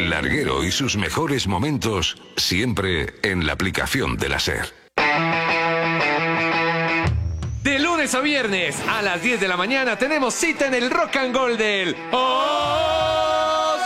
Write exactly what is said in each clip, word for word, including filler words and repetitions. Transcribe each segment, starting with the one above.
El Larguero y sus mejores momentos siempre en la aplicación de la SER. De lunes a viernes a las diez de la mañana tenemos cita en el Rock and Roll del Os,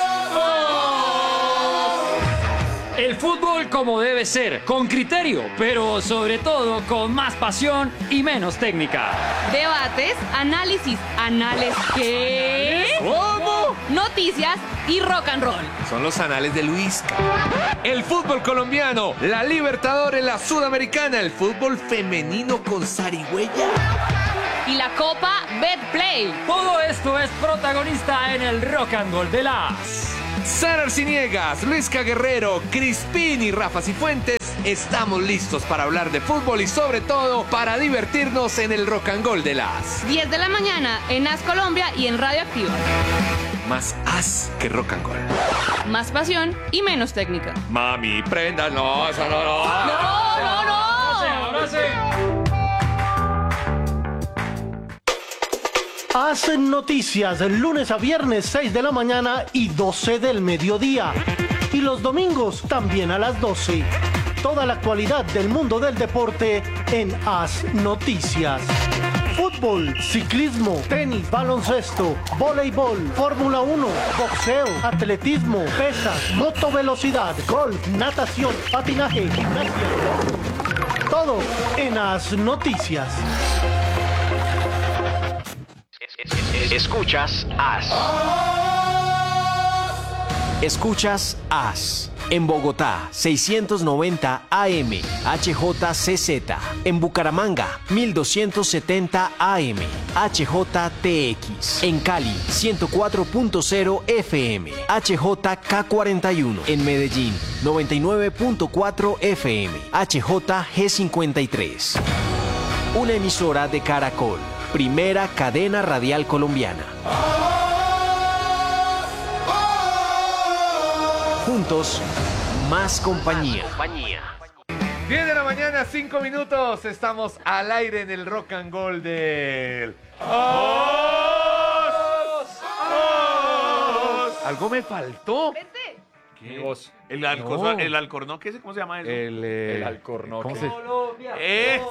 Os. El fútbol como debe ser, con criterio, pero sobre todo con más pasión y menos técnica. Debates, análisis, anales ¿qué? ¿Cómo? Noticias y rock and roll. Son los anales de Luis. El fútbol colombiano, la Libertadores, la Sudamericana, el fútbol femenino con zarigüeya. Y la Copa Betplay. Todo esto es protagonista en el Rock and Roll de las... Sara Arciniegas, Luisca Guerrero, Crispín y Rafa Cifuentes. Estamos listos para hablar de fútbol y sobre todo para divertirnos en el Rock and Roll de las diez de la mañana en As Colombia y en Radio Activa. Más as que rock and roll. Más pasión y menos técnica. Mami, prenda, no, eso no, no. No, no, no. Ahora sí, ahora sí. Hacen noticias lunes a viernes seis de la mañana y doce del mediodía. Y los domingos también a las doce. Toda la actualidad del mundo del deporte en Haz Noticias. Fútbol, ciclismo, tenis, baloncesto, voleibol, Fórmula uno, boxeo, atletismo, pesas, motovelocidad, golf, natación, patinaje, gimnasia. Todo en Haz Noticias. Escuchas As. Escuchas As. En Bogotá, seiscientos noventa A M, H J C Z. En Bucaramanga, mil doscientos setenta A M, H J T X. En Cali, ciento cuatro punto cero F M, H J K cuarenta y uno. En Medellín, noventa y nueve punto cuatro F M, H J G cincuenta y tres. Una emisora de Caracol, primera cadena radial colombiana. Juntos, más compañía. diez de la mañana, cinco minutos. Estamos al aire en el Rock and Roll del Os, Os. ¿Algo me faltó? Vente. Mi voz. El, alcor, No. el alcornoque, ¿cómo se llama eso? El, eh, El alcornoque. ¿cómo se- Colombia. Eso.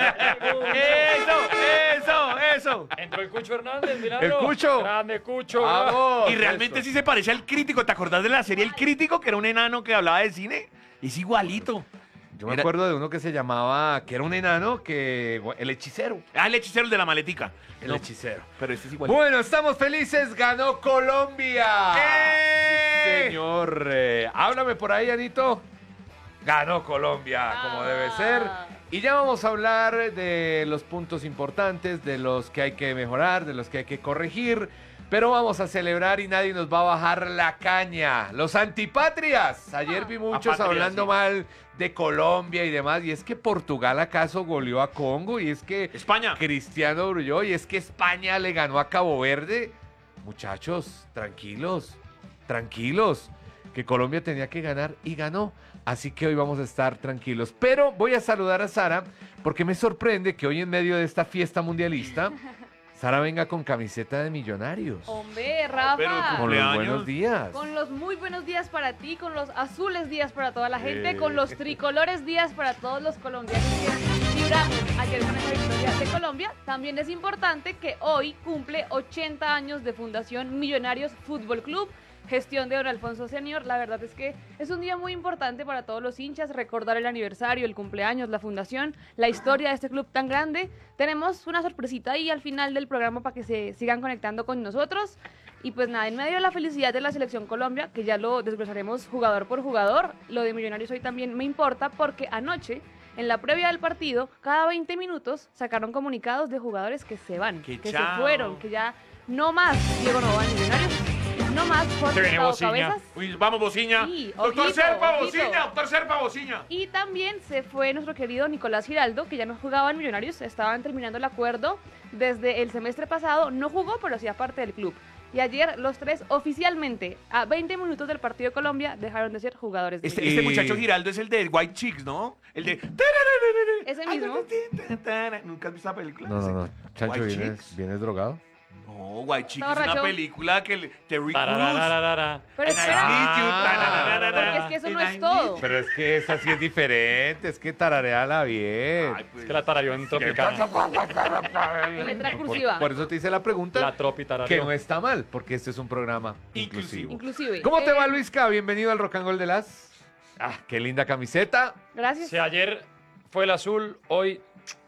Eso, eso, eso. Entró el Cucho Hernández, milagro. El Cucho. Grande Cucho. Vamos. Y realmente Eso. sí se parece al Crítico. ¿Te acordás de la serie El Crítico, que era un enano que hablaba de cine? Es igualito. Yo me Era- acuerdo de uno que se llamaba, que era un enano, que el hechicero. Ah, el hechicero de la maletica. El No, hechicero. pero este es igualito. Bueno, estamos felices. Ganó Colombia. ¡Eh! Sí, señor. Eh, háblame por ahí, Anito. Ganó Colombia, como Ah. debe ser. Y ya vamos a hablar de los puntos importantes, de los que hay que mejorar, de los que hay que corregir. Pero vamos a celebrar y nadie nos va a bajar la caña. Los antipatrias. Ayer vi muchos Apatria, hablando sí. mal de Colombia y demás. Y es que Portugal acaso goleó a Congo. Y es que España. Cristiano Brulló. Y es que España le ganó a Cabo Verde. Muchachos, tranquilos, tranquilos. Que Colombia tenía que ganar y ganó. Así que hoy vamos a estar tranquilos. Pero voy a saludar a Sara porque me sorprende que hoy en medio de esta fiesta mundialista, Sara venga con camiseta de Millonarios. Hombre, Rafa. Pero tu Con los cumpleaños. buenos días. Con los muy buenos días para ti, con los azules días para toda la gente, Eh. con los tricolores días para todos los colombianos que vibramos ayer con esa victoria de Colombia. También es importante que hoy cumple ochenta años de Fundación Millonarios Fútbol Club, gestión de don Alfonso Senior. La verdad es que es un día muy importante para todos los hinchas, recordar el aniversario, el cumpleaños, la fundación, la historia de este club tan grande. Tenemos una sorpresita ahí al final del programa para que se sigan conectando con nosotros. Y pues nada, en medio de la felicidad de la Selección Colombia, que ya lo desglosaremos jugador por jugador, lo de Millonarios hoy también me importa porque anoche, en la previa del partido, cada veinte minutos sacaron comunicados de jugadores que se van, Que que chao. se fueron, que ya no más Diego Nova en Millonarios, no más Jorge Se viene Gustavo Bociña. Cabezas. Uy, vamos, Bociña. Sí, doctor ojito, Serpa, ojito. Bociña. Doctor Serpa, Bociña. Y también se fue nuestro querido Nicolás Giraldo, que ya no jugaba en Millonarios, estaban terminando el acuerdo desde el semestre pasado, no jugó, pero hacía parte del club. Y ayer los tres oficialmente, a veinte minutos del partido de Colombia, dejaron de ser jugadores de Este, Millonarios. este Y- muchacho Giraldo es el de White Chicks, ¿no? El de... Ese mismo. ¿Nunca has visto la película? No, no, no. Chancho, White ¿vienes, Chicks. ¿vienes drogado? No, White Chicks Está es una borracho. película que le- Terry Crews. Tararararara. Pero espera, porque es que eso no es todo. Pero es que esa sí es diferente, es que tarareala bien. Ay, pues, Es que la tarareó en tropicana. Letra Por, cursiva. por eso te hice la pregunta, La tropi que tarareó. no está mal, porque este es un programa Inclusivo. inclusivo. Inclusive. ¿Cómo te Eh, va, Luisca? Bienvenido al Rock and Roll de las... Ah, qué linda camiseta. Gracias. Si ayer fue el azul, hoy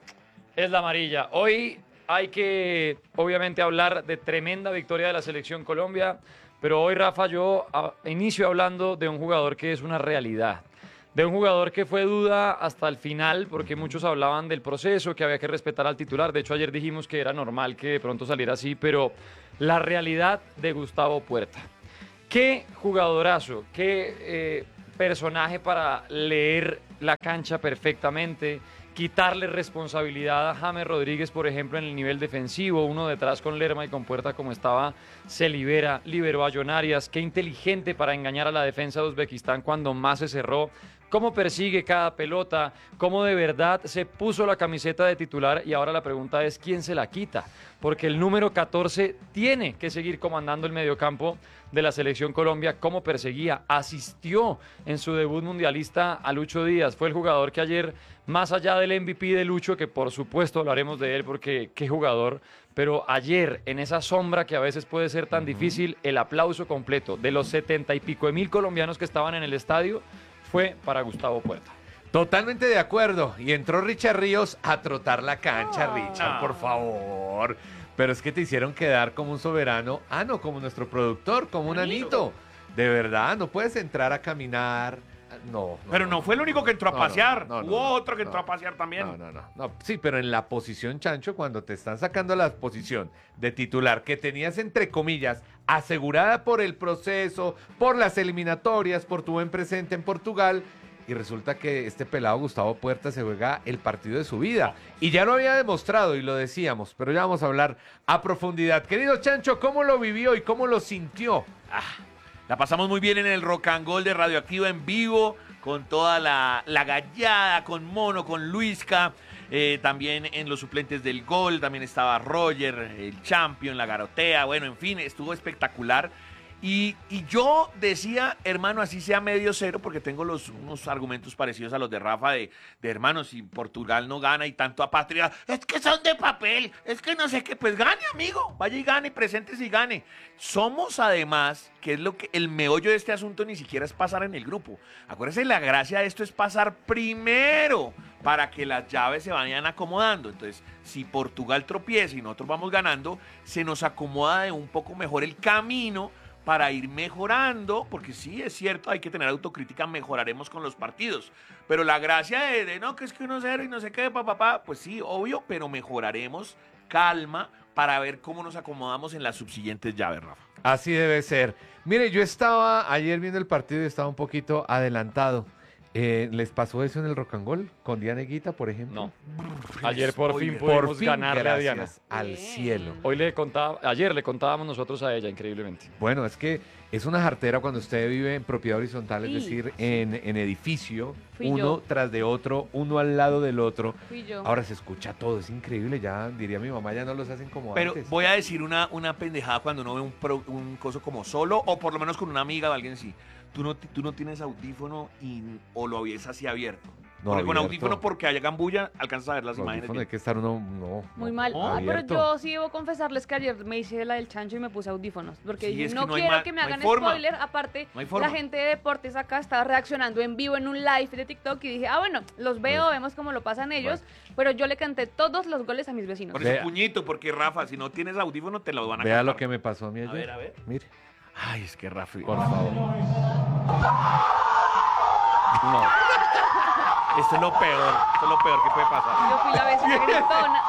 es la amarilla. Hoy hay que, obviamente, hablar de tremenda victoria de la Selección Colombia, pero hoy, Rafa, yo a- inicio hablando de un jugador que es una realidad. De un jugador que fue duda hasta el final, porque muchos hablaban del proceso, que había que respetar al titular. De hecho, ayer dijimos que era normal que de pronto saliera así, pero la realidad de Gustavo Puerta. Qué jugadorazo, qué eh, personaje para leer la cancha perfectamente, quitarle responsabilidad a James Rodríguez, por ejemplo, en el nivel defensivo, uno detrás con Lerma y con Puerta como estaba, se libera, liberó a John Arias, qué inteligente para engañar a la defensa de Uzbekistán cuando más se cerró, cómo persigue cada pelota, cómo de verdad se puso la camiseta de titular y ahora la pregunta es quién se la quita, porque el número catorce tiene que seguir comandando el mediocampo de la Selección Colombia, cómo perseguía, asistió en su debut mundialista a Lucho Díaz, fue el jugador que ayer, más allá del M V P de Lucho, que por supuesto hablaremos de él porque qué jugador, pero ayer en esa sombra que a veces puede ser tan difícil, el aplauso completo de los setenta y pico de mil colombianos que estaban en el estadio fue para Gustavo Puerta. Totalmente de acuerdo. Y entró Richard Ríos a trotar la cancha, Ah. Richard, por favor. Pero es que te hicieron quedar como un soberano. Ah, no, como nuestro productor, como un anito. De verdad, no puedes entrar a caminar. No. Pero no fue el único que entró a No, no, pasear. no, no, Hubo no, otro que no. entró a pasear también. No, no, no, no. Sí, pero en la posición, Chancho, cuando te están sacando la posición de titular que tenías, entre comillas, asegurada por el proceso, por las eliminatorias, por tu buen presente en Portugal, y resulta que este pelado Gustavo Puerta se juega el partido de su vida. Y ya lo había demostrado y lo decíamos, pero ya vamos a hablar a profundidad. Querido Chancho, ¿cómo lo vivió y cómo lo sintió? La pasamos muy bien en el Rock and Roll de Radioactiva en vivo, con toda la, la gallada, con Mono, con Luisca, eh, también en los suplentes del gol, también estaba Roger, el Champion, la Garotea, bueno, en fin, estuvo espectacular. Y, y yo decía, hermano, así sea medio cero, porque tengo los, unos argumentos parecidos a los de Rafa, de, de hermano, si Portugal no gana y tanto a Patria, es que son de papel, es que no sé qué, pues gane, amigo, vaya y gane, preséntese y gane. Somos además, que es lo que el meollo de este asunto ni siquiera es pasar en el grupo. Acuérdense, la gracia de esto es pasar primero, para que las llaves se vayan acomodando. Entonces, si Portugal tropieza y nosotros vamos ganando, se nos acomoda de un poco mejor el camino para ir mejorando, porque sí, es cierto, hay que tener autocrítica, mejoraremos con los partidos. Pero la gracia de, de no, que es que uno cero y no sé qué, papá, papá, pues sí, obvio, pero mejoraremos, calma, para ver cómo nos acomodamos en las subsiguientes llaves, Rafa. Así debe ser. Mire, yo estaba ayer viendo el partido y estaba un poquito adelantado. Eh, ¿Les pasó eso en el Rock and Roll? ¿Con Diana Guita, por ejemplo? No. Ayer por fin Oiga, pudimos Por fin, ganarle a Diana. gracias al Bien. cielo. Hoy le contaba, ayer le contábamos nosotros a ella, increíblemente. Bueno, es que es una jartera cuando usted vive en propiedad horizontal, es Sí, decir, en, en edificio, Fui uno yo. tras de otro, uno al lado del otro. Fui yo. Ahora se escucha todo, es increíble, ya diría mi mamá, ya no los hacen como Pero antes. voy a decir una, una pendejada cuando uno ve un, pro- un coso como solo, o por lo menos con una amiga o alguien así. Tú no, tú no tienes audífono y, o lo ves así abierto. No, porque con abierto. audífono, porque hagan bulla, alcanzas a ver las Los imágenes. audífonos, hay bien. que estar uno, no. Muy no, mal. no, Ah, pero abierto. yo sí debo confesarles que ayer me hice la del chancho y me puse audífonos. Porque Sí, dije, es que no, no hay quiero ma- que me no hay hagan forma. spoiler. Aparte, No hay forma. la gente de deportes acá estaba reaccionando en vivo en un live de TikTok y dije, ah, bueno, los veo, vemos cómo lo pasan ellos. Pero yo le canté todos los goles a mis vecinos. Por Vea. ese puñito, porque Rafa, si no tienes audífono, te lo van a Vea lo cantar. que me pasó a mí A ayer. ver, a ver. Mire, Ay, es que Rafa. por favor. No. Esto es lo peor. Esto es lo peor que puede pasar. Yo fui la vecina gritona.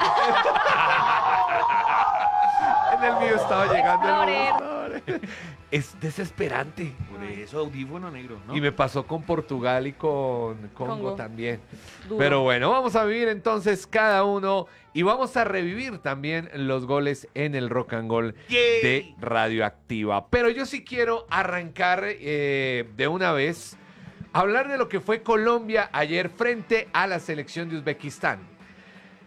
En el mío estaba llegando Explorer. el... Es desesperante. Por eso audífono negro, ¿no? Y me pasó con Portugal y con Congo, Congo. también. Duro. Pero bueno, vamos a vivir entonces cada uno y vamos a revivir también los goles en el Rock and Roll Yay. de Radioactiva. Pero yo sí quiero arrancar eh, de una vez, hablar de lo que fue Colombia ayer frente a la selección de Uzbekistán.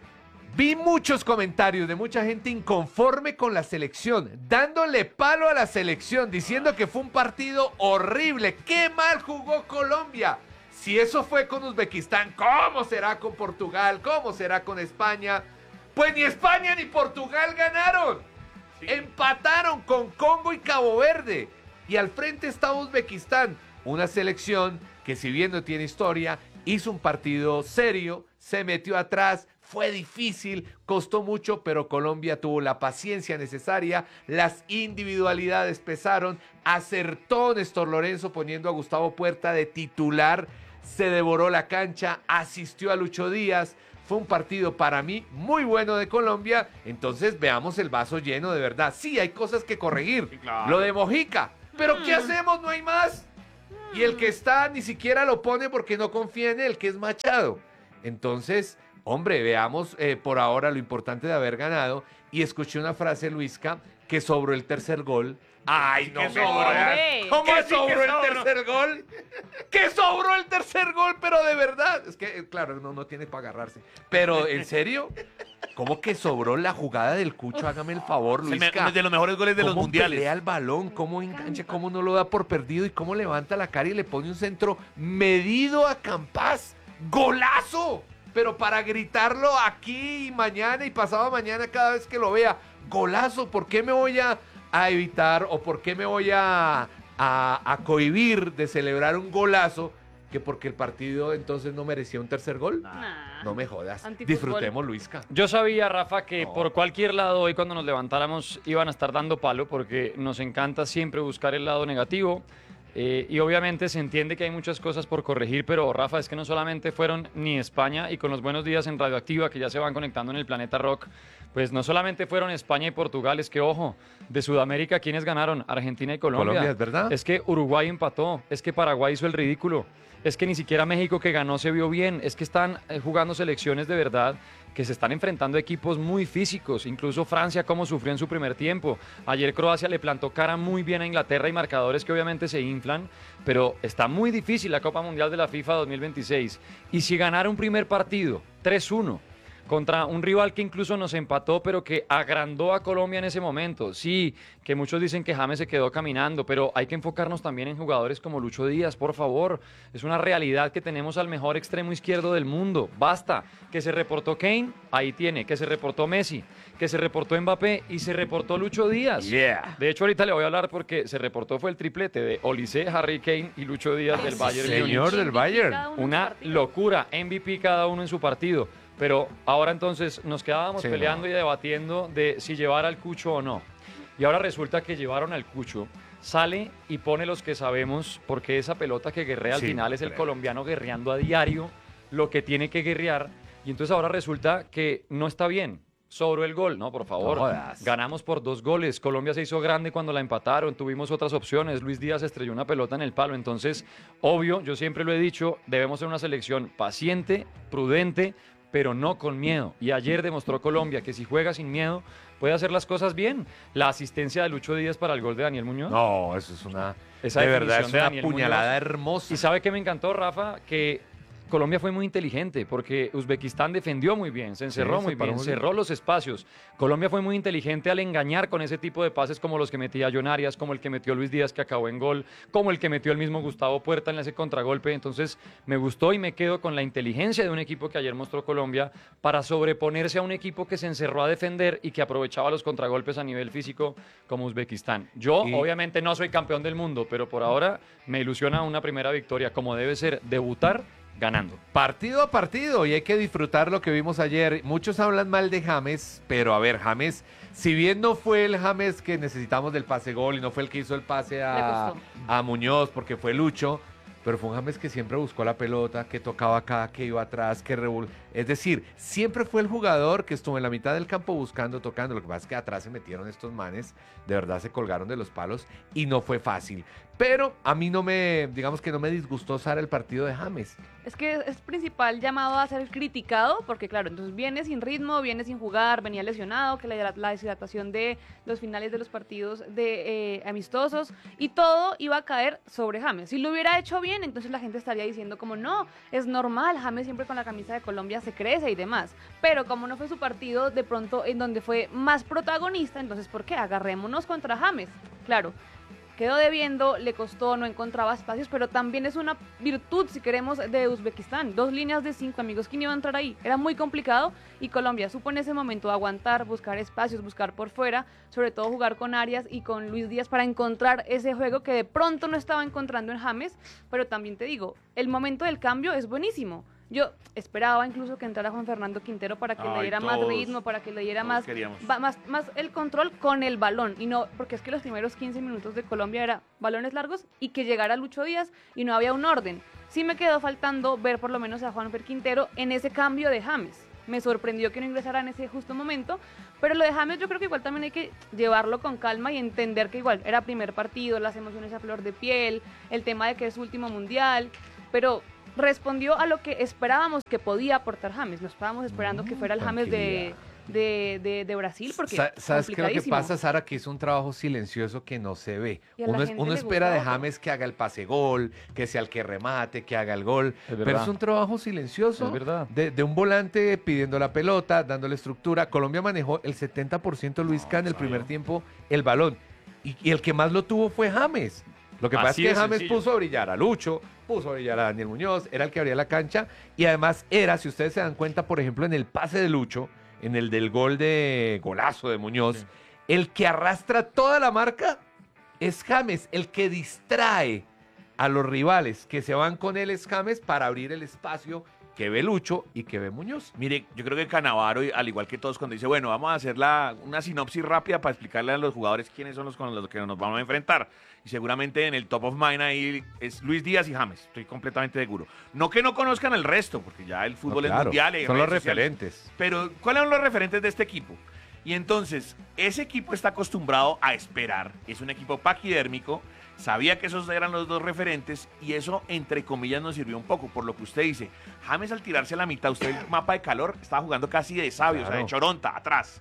Vi muchos comentarios de mucha gente inconforme con la selección, dándole palo a la selección, diciendo que fue un partido horrible. ¡Qué mal jugó Colombia! Si eso fue con Uzbekistán, ¿cómo será con Portugal? ¿Cómo será con España? Pues ni España ni Portugal ganaron. Sí. Empataron con Congo y Cabo Verde. Y al frente está Uzbekistán, una selección que, si bien no tiene historia, hizo un partido serio, se metió atrás, fue difícil, costó mucho, pero Colombia tuvo la paciencia necesaria, las individualidades pesaron, acertó Néstor Lorenzo poniendo a Gustavo Puerta de titular, se devoró la cancha, asistió a Lucho Díaz. Fue un partido para mí muy bueno de Colombia, entonces veamos el vaso lleno de verdad. Sí, hay cosas que corregir, sí, claro. Lo de Mojica, pero ¿qué hacemos? No hay más. Y el que está ni siquiera lo pone porque no confía en él, que es Machado. Entonces, hombre, veamos eh, por ahora lo importante de haber ganado. Y escuché una frase, Luisca, que sobró el tercer gol. ¡Ay, no me jodas! ¿Cómo que sobró el tercer gol? ¡Que sobró el tercer gol! Pero de verdad, es que, claro, no, no tiene para agarrarse. Pero, ¿en serio? ¿Cómo que sobró la jugada del Cucho? Hágame el favor, Luisca. Es uno de los mejores goles de los mundiales. ¿Cómo pelea el balón? ¿Cómo engancha? ¿Cómo no lo da por perdido? ¿Y cómo levanta la cara y le pone un centro medido a Campas? ¡Golazo! Pero para gritarlo aquí y mañana y pasado mañana cada vez que lo vea. ¡Golazo! ¿Por qué me voy a, a evitar o por qué me voy a, a, a cohibir de celebrar un golazo? Que porque el partido entonces no merecía un tercer gol. Nah. No me jodas. Antifútbol. Disfrutemos, Luisca. Yo sabía, Rafa, que No. por cualquier lado hoy cuando nos levantáramos iban a estar dando palo porque nos encanta siempre buscar el lado negativo. Eh, y obviamente se entiende que hay muchas cosas por corregir, pero Rafa, es que no solamente fueron ni España, y con los buenos días en Radioactiva que ya se van conectando en el Planeta Rock, pues no solamente fueron España y Portugal, es que ojo, de Sudamérica, ¿quiénes ganaron? Argentina y Colombia. Colombia, ¿es verdad? Es que Uruguay empató, es que Paraguay hizo el ridículo, es que ni siquiera México que ganó se vio bien, es que están eh, jugando selecciones de verdad que se están enfrentando a equipos muy físicos, incluso Francia como sufrió en su primer tiempo. Ayer Croacia le plantó cara muy bien a Inglaterra y marcadores que obviamente se inflan, pero está muy difícil la Copa Mundial de la FIFA dos mil veintiséis. Y si ganara un primer partido, tres uno, contra un rival que incluso nos empató, pero que agrandó a Colombia en ese momento. Sí, que muchos dicen que James se quedó caminando, pero hay que enfocarnos también en jugadores como Lucho Díaz, por favor. Es una realidad que tenemos al mejor extremo izquierdo del mundo. Basta. Que se reportó Kane, ahí tiene. Que se reportó Messi, que se reportó Mbappé y se reportó Lucho Díaz. Yeah. De hecho, ahorita le voy a hablar porque se reportó fue el triplete de Olise, Harry Kane y Lucho Díaz del Bayern Múnich. Señor del Bayern. Una locura. M V P cada uno en su partido. Pero ahora entonces nos quedábamos Sí, peleando no. y debatiendo de si llevar al Cucho o no. Y ahora resulta que llevaron al Cucho. Sale y pone los que sabemos, porque esa pelota que guerrea al Sí, final es el creo. colombiano guerreando a diario lo que tiene que guerrear. Y entonces ahora resulta que no está bien. Sobró el gol, no, por favor. No jodas. Ganamos por dos goles. Colombia se hizo grande cuando la empataron. Tuvimos otras opciones. Luis Díaz estrelló una pelota en el palo. Entonces, obvio, yo siempre lo he dicho, debemos ser una selección paciente, prudente, pero no con miedo. Y ayer demostró Colombia que si juega sin miedo, puede hacer las cosas bien. La asistencia de Lucho Díaz para el gol de Daniel Muñoz. No, eso es una... Esa de verdad, definición es de una Daniel puñalada Muñoz. hermosa. Y sabe que me encantó, Rafa, que Colombia fue muy inteligente porque Uzbekistán defendió muy bien, se encerró Sí, muy se paró bien, muy bien. cerró los espacios. Colombia fue muy inteligente al engañar con ese tipo de pases como los que metía John Arias, como el que metió Luis Díaz que acabó en gol, como el que metió el mismo Gustavo Puerta en ese contragolpe. Entonces me gustó y me quedo con la inteligencia de un equipo que ayer mostró Colombia para sobreponerse a un equipo que se encerró a defender y que aprovechaba los contragolpes a nivel físico como Uzbekistán. Yo Y- obviamente no soy campeón del mundo, pero por ahora me ilusiona una primera victoria como debe ser, debutar ganando. Partido a partido, y hay que disfrutar lo que vimos ayer. Muchos hablan mal de James, pero a ver, James, si bien no fue el James que necesitamos del pase gol y no fue el que hizo el pase a, Le costó. a Muñoz porque fue Lucho, pero fue un James que siempre buscó la pelota, que tocaba acá, que iba atrás, que revol... Es decir, siempre fue el jugador que estuvo en la mitad del campo buscando, tocando. Lo que pasa es que atrás se metieron estos manes, de verdad se colgaron de los palos y no fue fácil. Pero a mí no me, digamos que no me disgustó usar el partido de James. Es que es principal llamado a ser criticado, porque claro, entonces viene sin ritmo, viene sin jugar, venía lesionado, que la, la deshidratación de los finales de los partidos de eh, amistosos, y todo iba a caer sobre James. Si lo hubiera hecho bien, entonces la gente estaría diciendo como no, es normal, James siempre con la camisa de Colombia se crece y demás. Pero como no fue su partido, de pronto en donde fue más protagonista, entonces ¿por qué? Agarrémonos contra James. Claro, quedó debiendo, le costó, no encontraba espacios, pero también es una virtud, si queremos, de Uzbekistán. Dos líneas de cinco, amigos, ¿quién iba a entrar ahí? Era muy complicado y Colombia supo en ese momento aguantar, buscar espacios, buscar por fuera, sobre todo jugar con Arias y con Luis Díaz para encontrar ese juego que de pronto no estaba encontrando en James, pero también te digo, el momento del cambio es buenísimo. Yo esperaba incluso que entrara Juan Fernando Quintero para que Ay, le diera todos, más ritmo, para que le diera más, queríamos. va- más, más el control con el balón. Y no, porque es que los primeros quince minutos de Colombia era balones largos y que llegara Lucho Díaz y no había un orden. Sí me quedó faltando ver por lo menos a Juan Fer Quintero en ese cambio de James. Me sorprendió que no ingresara en ese justo momento, pero lo de James yo creo que igual también hay que llevarlo con calma y entender que igual era primer partido, las emociones a flor de piel, el tema de que es su último mundial, pero respondió a lo que esperábamos que podía aportar James. No estábamos esperando que fuera el James de, de, de, de Brasil, porque Sa- ¿Sabes qué es lo que complicadísimo. pasa, Sara? Que es un trabajo silencioso que no se ve. Y a la Uno, es- gente uno le espera gusta de otro. James que haga el pase gol, que sea el que remate, que haga el gol. Es Pero verdad. es un trabajo silencioso Es verdad. de, de un volante pidiendo la pelota, dándole estructura. Colombia manejó el setenta por ciento Luis Can en el primer tiempo el balón. Y, y el que más lo tuvo fue James. Lo que pasa Así es que de James sencillo. puso a brillar a Lucho, puso a brillar a Daniel Muñoz, era el que abría la cancha y además era, si ustedes se dan cuenta, por ejemplo, en el pase de Lucho, en el del gol de golazo de Muñoz, el que arrastra toda la marca es James, el que distrae a los rivales que se van con él es James para abrir el espacio que ve Lucho y que ve Muñoz. Mire, yo creo que Canavaro, al igual que todos, cuando dice, bueno, vamos a hacer la, una sinopsis rápida para explicarle a los jugadores quiénes son los con los que nos vamos a enfrentar. Y seguramente en el top of mind ahí es Luis Díaz y James, estoy completamente seguro. No que no conozcan el resto, porque ya el fútbol No, es claro, mundial. hay son los redes sociales. referentes. Pero, ¿cuáles son los referentes de este equipo? Y entonces, ese equipo está acostumbrado a esperar. Es un equipo paquidérmico. Sabía que esos eran los dos referentes y eso, entre comillas, nos sirvió un poco. Por lo que usted dice, James al tirarse a la mitad, usted el mapa de calor, estaba jugando casi de sabio, o sea, Claro. de choronta, atrás.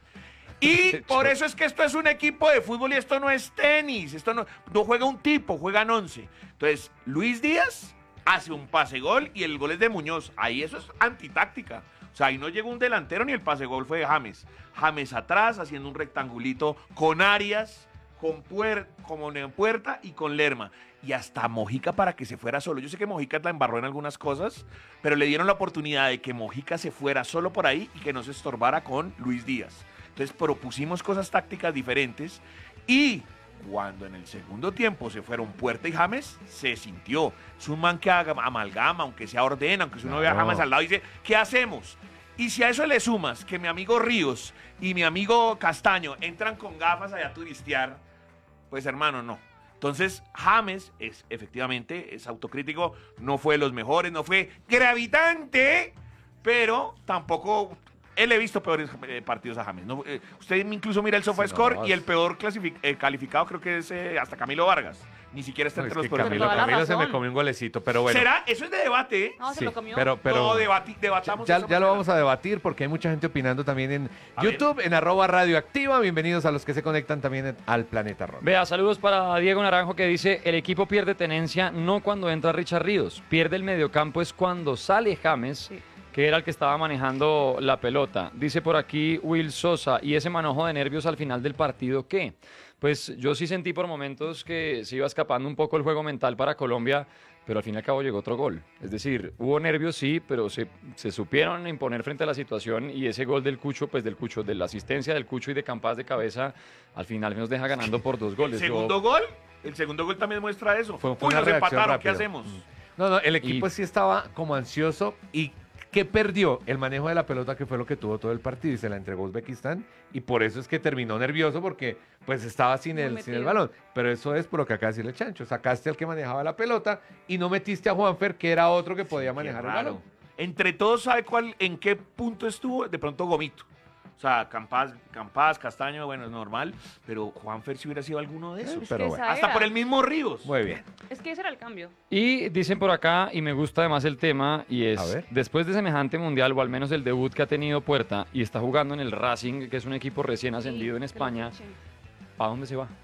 Y por eso es que esto es un equipo de fútbol y esto no es tenis. Esto no, no juega un tipo, juegan once. Entonces, Luis Díaz hace un pase gol y el gol es de Muñoz. Ahí eso es antitáctica. O sea, ahí no llegó un delantero ni el pase gol fue de James. James atrás haciendo un rectangulito con Arias, con Puer, como en Puerta y con Lerma. Y hasta Mojica para que se fuera solo. Yo sé que Mojica la embarró en algunas cosas, pero le dieron la oportunidad de que Mojica se fuera solo por ahí y que no se estorbara con Luis Díaz. Entonces propusimos cosas tácticas diferentes y cuando en el segundo tiempo se fueron Puerta y James, se sintió. Es un man que haga- amalgama, aunque sea ordena, aunque si uno vea a Claro. James al lado y dice, ¿qué hacemos? Y si a eso le sumas que mi amigo Ríos y mi amigo Castaño entran con gafas allá a turistear, pues hermano, no. Entonces, James es efectivamente, es autocrítico, no fue de los mejores, no fue gravitante, pero tampoco, él he visto peores eh, partidos a James. No, eh, usted incluso mira el SofaScore Sí, no, y es- el peor clasific- eh, calificado creo que es eh, hasta Camilo Vargas. Ni siquiera está No, es entre los que peores. Camilo, toda la Camilo se me razón. comió un golecito, pero bueno. ¿Será? Eso es de debate, ¿eh? No, se Sí, lo comió. pero, pero no, debati- debatamos ya, esa ya lo manera. vamos a debatir porque hay mucha gente opinando también en A YouTube, en arroba radioactiva. Bienvenidos a los que se conectan también en- al Planeta Rock. Vea, saludos para Diego Naranjo que dice, el equipo pierde tenencia no cuando entra Richard Ríos, pierde el mediocampo es cuando sale James, Sí. que era el que estaba manejando la pelota. Dice por aquí Will Sosa, ¿y ese manojo de nervios al final del partido qué? Pues yo sí sentí por momentos que se iba escapando un poco el juego mental para Colombia, pero al fin y al cabo llegó otro gol. Es decir, hubo nervios sí, pero se, se supieron imponer frente a la situación y ese gol del Cucho, pues del Cucho, de la asistencia del Cucho y de Campas de cabeza, al final nos deja ganando por dos El goles. Yo- segundo gol, el segundo gol también muestra eso. Fue- fue Uy, una nos reacción empataron, ¿qué rápida. hacemos? No, no, el equipo Y- sí estaba como ansioso y ¿qué perdió? El manejo de la pelota que fue lo que tuvo todo el partido y se la entregó Uzbekistán y por eso es que terminó nervioso porque pues estaba sin Muy el, sin el metido. balón. Pero eso es por lo que acá decirle Chancho, sacaste al que manejaba la pelota y no metiste a Juanfer que era otro que podía Qué manejar el raro. balón. Entre todos, ¿sabe cuál, en qué punto estuvo? De pronto Gomito. O sea, Campas, Campas, Castaño, bueno, es normal, pero Juanfer si hubiera sido alguno de esos. Es pero que bueno. esa Hasta era. por el mismo Ríos. Muy bien. Es que ese era el cambio. Y dicen por acá, y me gusta además el tema, y A es, ver. después de semejante mundial, o al menos el debut que ha tenido Puerta, y está jugando en el Racing, que es un equipo recién ascendido en Sí, España, que lo fichen. ¿a dónde se va?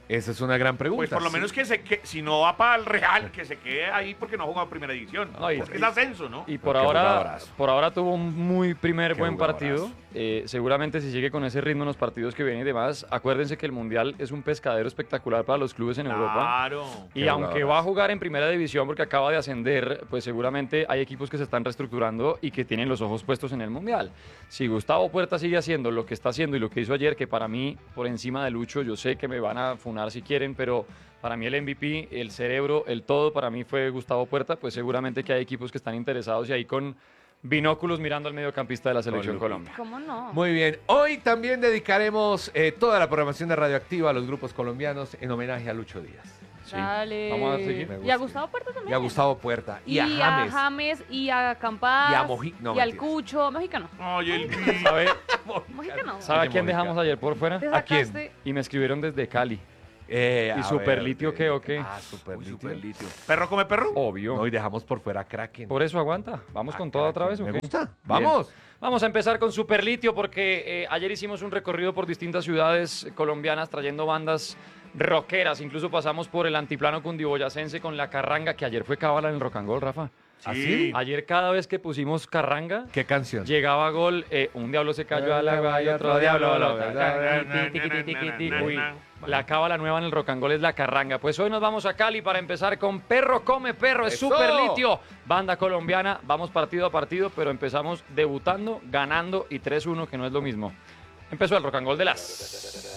Esa es una gran pregunta. Pues por lo sí. menos que se que, si no va para el Real, que se quede ahí porque no ha jugado primera división. No, y- Porque es ascenso, ¿no? Y por Qué ahora, jugadorazo. por ahora tuvo un muy primer Qué buen partido. jugadorazo. Eh, seguramente si sigue con ese ritmo en los partidos que vienen y demás, acuérdense que el Mundial es un pescadero espectacular para los clubes en Europa. Claro. Y Qué aunque jugadorazo. va a jugar en primera división porque acaba de ascender, pues seguramente hay equipos que se están reestructurando y que tienen los ojos puestos en el Mundial. Si Gustavo Puerta sigue haciendo lo que está haciendo y lo que hizo ayer, que para mí, por encima de Lucho, yo sé que me van a funar si quieren, pero para mí el M V P, el cerebro, el todo, para mí fue Gustavo Puerta, pues seguramente que hay equipos que están interesados y ahí con binóculos mirando al mediocampista de la Selección lupita. Colombia. ¿Cómo no? Muy bien. Hoy también dedicaremos eh, toda la programación de Radioactiva a los grupos colombianos en homenaje a Lucho Díaz. Sí. Dale. Vamos a seguir. Me Y a gusta. Gustavo Puerta también. Y a Gustavo Puerta. Y, a James. James, y a Campas. Y a Moji- no, y al mentiras. Cucho. Mexicano. Ay, el ¿Sabe, Mexicano. ¿sabe a Ese quién Mónica. dejamos ayer por fuera? Te ¿A quién? sacaste- Y me escribieron desde Cali. Eh, ¿Y a Superlitio ver, qué o qué? Ah, Superlitio. Superlitio. ¿Perro come perro? Obvio. No, y dejamos por fuera a Kraken. Por eso aguanta. Vamos Ah, con todo otra Kraken. vez. ¿o Me qué? gusta. Bien. Vamos. Vamos a empezar con Superlitio porque eh, ayer hicimos un recorrido por distintas ciudades colombianas trayendo bandas rockeras. Incluso pasamos por el antiplano cundiboyacense con La Carranga, que ayer fue cábala en el Rock and Roll, Rafa. ¿Ah, sí? Ayer cada vez que pusimos Carranga, ¿Qué canción? llegaba gol, eh, un diablo se cayó al agua y otro diablo lo... Uy, la cábala nueva en el Rock and Roll es La Carranga. Pues hoy nos vamos a Cali para empezar con Perro Come Perro, es ¡Eso! Superlitio, banda colombiana. Vamos partido a partido, pero empezamos debutando, ganando y tres uno, que no es lo mismo. Empezó el Rock and Roll de las...